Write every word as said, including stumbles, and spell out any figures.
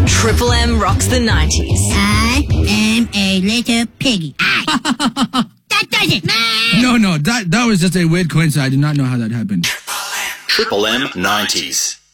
Triple M rocks the nineties. I am a little piggy. I. That does it. No, no, that that was just a weird coincidence. I did not know how that happened. Triple M nineties.